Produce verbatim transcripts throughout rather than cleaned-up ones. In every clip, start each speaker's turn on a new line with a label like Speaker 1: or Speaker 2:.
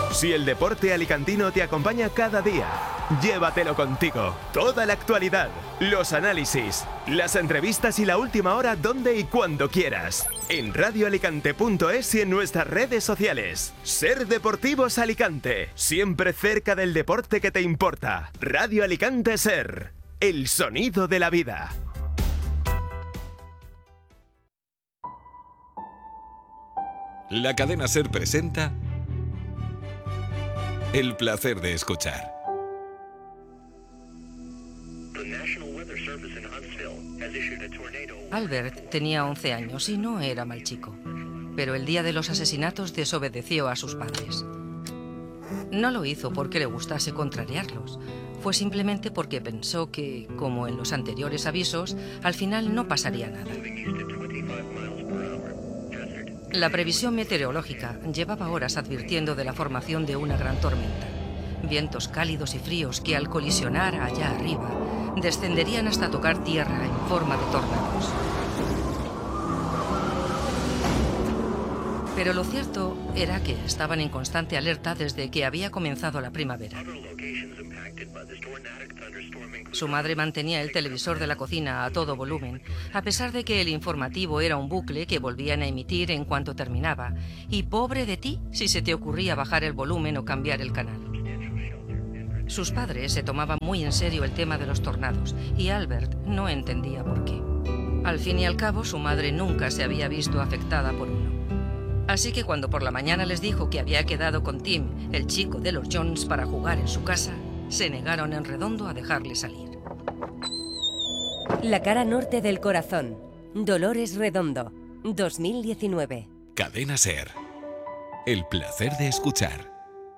Speaker 1: Si el deporte alicantino te acompaña cada día, llévatelo contigo. Toda la actualidad, los análisis, las entrevistas y la última hora donde y cuando quieras. En radio alicante punto es y en nuestras redes sociales. Ser Deportivos Alicante, siempre cerca del deporte que te importa. Radio Alicante Ser, el sonido de la vida.
Speaker 2: La cadena Ser presenta El placer de escuchar.
Speaker 3: Albert tenía once años y no era mal chico, pero el día de los asesinatos desobedeció a sus padres. No lo hizo porque le gustase contrariarlos, fue simplemente porque pensó que, como en los anteriores avisos, al final no pasaría nada. La previsión meteorológica llevaba horas advirtiendo de la formación de una gran tormenta. Vientos cálidos y fríos que, al colisionar allá arriba, descenderían hasta tocar tierra en forma de tornados. Pero lo cierto era que estaban en constante alerta desde que había comenzado la primavera. Su madre mantenía el televisor de la cocina a todo volumen, a pesar de que el informativo era un bucle que volvían a emitir en cuanto terminaba, y pobre de ti si se te ocurría bajar el volumen o cambiar el canal. Sus padres se tomaban muy en serio el tema de los tornados, y Albert no entendía por qué. Al fin y al cabo, su madre nunca se había visto afectada por uno. Así que cuando por la mañana les dijo que había quedado con Tim, el chico de los Jones, para jugar en su casa, se negaron en redondo a dejarle salir.
Speaker 4: La cara norte del corazón. Dolores Redondo. dos mil diecinueve.
Speaker 2: Cadena Ser. El placer de escuchar.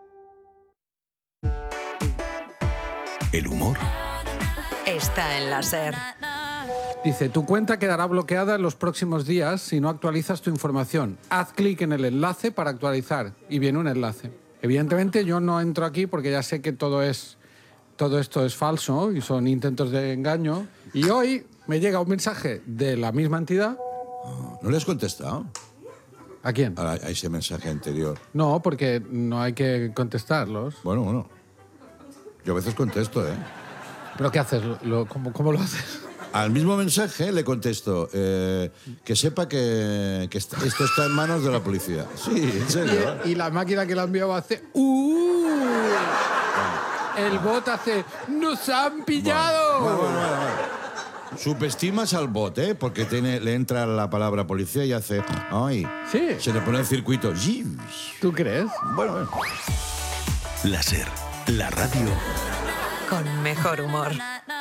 Speaker 2: El humor
Speaker 3: está en la Ser.
Speaker 5: Dice, tu cuenta quedará bloqueada en los próximos días si no actualizas tu información. Haz clic en el enlace para actualizar. Y viene un enlace. Evidentemente yo no entro aquí porque ya sé que todo es todo esto es falso y son intentos de engaño. Y hoy me llega un mensaje de la misma entidad.
Speaker 6: ¿No le has contestado?
Speaker 5: ¿A quién?
Speaker 6: A, a ese mensaje anterior.
Speaker 5: No, porque no hay que contestarlos.
Speaker 6: Bueno, bueno. Yo a veces contesto, ¿eh?
Speaker 5: ¿Pero qué haces? Lo, ¿cómo, ¿Cómo lo haces?
Speaker 6: Al mismo mensaje le contesto eh, que sepa que, que esto está en manos de la policía. Sí, en serio.
Speaker 5: Y, y la máquina que la enviaba hace... ¡Uh! El bot hace... ¡Nos han pillado!
Speaker 6: Bueno, bueno, bueno, bueno. Subestimas al bot, ¿eh? Porque tiene, le entra la palabra policía y hace... ¡Ay!
Speaker 5: Sí.
Speaker 6: Se le pone el circuito.
Speaker 5: ¿Tú crees?
Speaker 6: Bueno, bueno.
Speaker 2: La Ser, la radio
Speaker 3: con mejor humor.